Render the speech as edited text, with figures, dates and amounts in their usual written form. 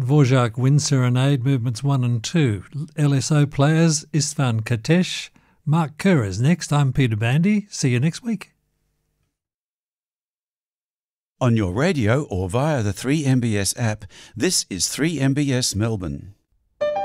Dvorak Wind Serenade Movements 1 and 2. LSO players Istvan Katesh, Mark Kerr's next. I'm Peter Bandy. See you next week. On your radio or via the 3MBS app, this is 3MBS Melbourne.